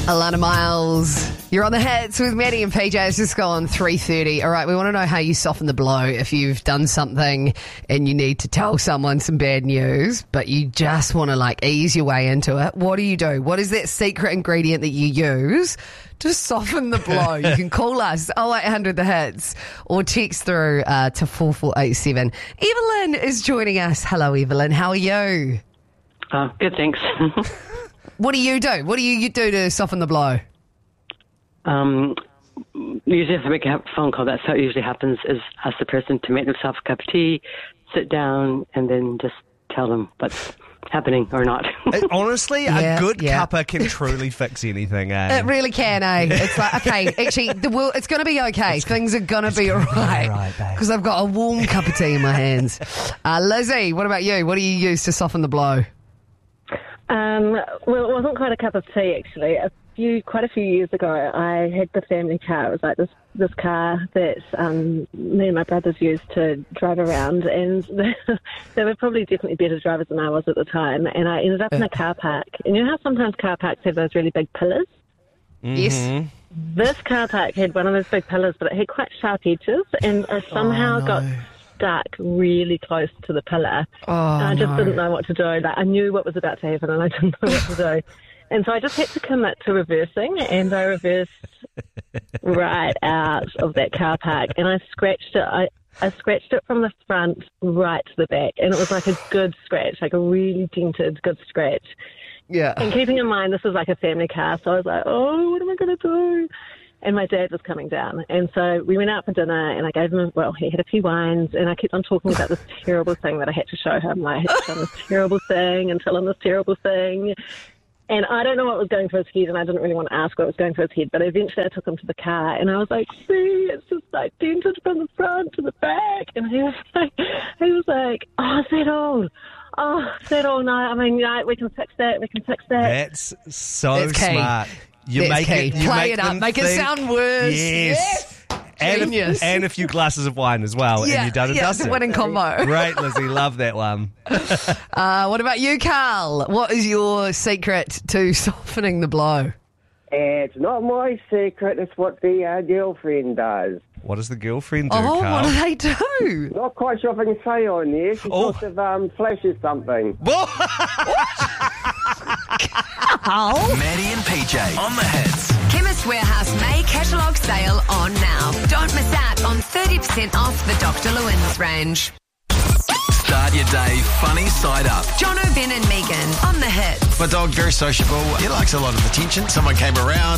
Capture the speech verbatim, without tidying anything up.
Alana Miles, you're on the hits with Maddie and P J. It's just gone three thirty. All right, we want to know how you soften the blow if you've done something and you need to tell someone some bad news, but you just want to like ease your way into it. What do you do? What is that secret ingredient that you use to soften the blow? You can call us oh eight hundred the hits or text through uh, to four four eight seven. Evelyn is joining us. Hello, Evelyn. How are you? Uh, good, thanks. What do you do? What do you do to soften the blow? Um, usually have to make a phone call. That's how it usually happens, is ask the person to make themselves a cup of tea, sit down, and then just tell them what's happening or not. It, honestly, Yeah, a good yeah. cuppa can truly fix anything, eh? It really can, eh? It's like, okay, actually, the world, it's going to be okay. Things are going to be all right. all right, babe. Because I've got a warm cup of tea in my hands. Uh, Lizzie, what about you? What do you use to soften the blow? Um, well, it wasn't quite a cup of tea, actually. A few, quite a few years ago, I had the family car. It was like this this car that um, me and my brothers used to drive around, and they were probably definitely better drivers than I was at the time. And I ended up in a car park. And you know how sometimes car parks have those really big pillars? Yes. This car park had one of those big pillars, but it had quite sharp edges, and I somehow Oh, no. got stuck really close to the pillar. Oh, and I just no. didn't know what to do. Like, I knew what was about to happen, and I didn't know what to do. And so I just had to commit to reversing, and I reversed right out of that car park, and I scratched it. I, I scratched it from the front right to the back, and it was like a good scratch, like a really dented good scratch. Yeah. And keeping in mind, this was like a family car, so I was like, oh, what am I going to do? And my dad was coming down. And so we went out for dinner, and I gave him, well, he had a few wines, and I kept on talking about this terrible thing that I had to show him. Like, I had to show him this terrible thing and tell him this terrible thing. And I don't know what was going through his head, and I didn't really want to ask what was going through his head, but eventually I took him to the car, and I was like, see, it's just like dented from the front to the back. And he was like, he was like, oh, is that all? Oh, is that all? No, I mean, no, we can fix that, we can fix that. That's so That's key. smart. You That's make key. it. You Play make it up. them Make it think- sound worse. Yes. And, Genius. a, and a few glasses of wine as well, Yeah, and you're done and yeah, it's a dusted. winning combo. Great, Lizzie. Love that one. Uh, what about you, Carl? What is your secret to softening the blow? It's not my secret, it's what the uh, girlfriend does. What does the girlfriend do, Oh, Carl? what do they do? Not quite sure if I can say on there. She Oh. sort of um, flashes something. Maddie and P J on the hits. Chemist Warehouse May catalogue sale on now. Don't miss out on thirty percent off the Doctor Lewin's range. Start your day funny side up. John O'Ben and Megan on the hits. My dog, very sociable. He likes a lot of attention. Someone came around.